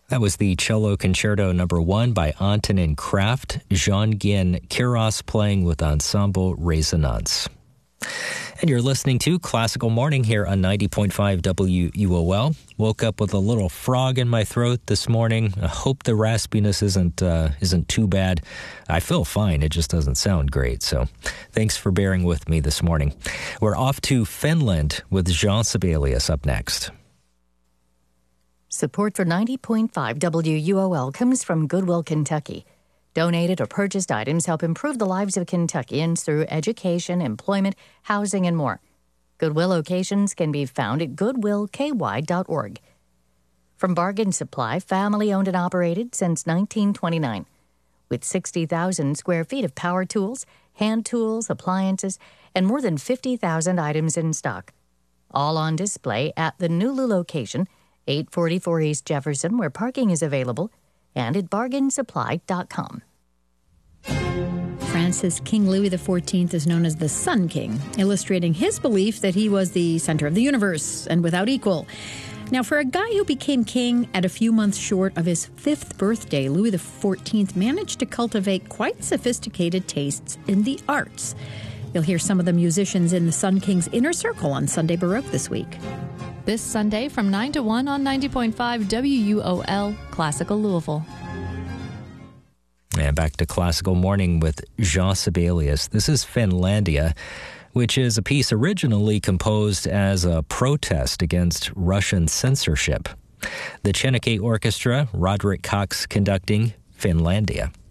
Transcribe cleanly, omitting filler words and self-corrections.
That was the Cello Concerto No. 1 by Antonin Kraft, Jean-Guyen Kiros playing with Ensemble Resonance. And you're listening to Classical Morning here on 90.5 WUOL. Woke up with a little frog in my throat this morning. I hope the raspiness isn't too bad. I feel fine. It just doesn't sound great. So thanks for bearing with me this morning. We're off to Finland with Jean Sibelius up next. Support for 90.5 WUOL comes from Goodwill Kentucky. Donated or purchased items help improve the lives of Kentuckians through education, employment, housing, and more. Goodwill locations can be found at goodwillky.org. From Bargain Supply, family-owned and operated since 1929. With 60,000 square feet of power tools, hand tools, appliances, and more than 50,000 items in stock. All on display at the Nulu location, 844 East Jefferson, where parking is available, and at bargainsupply.com. France's King Louis XIV is known as the Sun King, illustrating his belief that he was the center of the universe and without equal. Now, for a guy who became king at a few months short of his 5th birthday, Louis XIV managed to cultivate quite sophisticated tastes in the arts. You'll hear some of the musicians in the Sun King's inner circle on Sunday Baroque this week. This Sunday from 9 to 1 on 90.5 WUOL, Classical Louisville. And back to Classical Morning with Jean Sibelius. This is Finlandia, which is a piece originally composed as a protest against Russian censorship. The Chenicke Orchestra, Roderick Cox conducting Finlandia.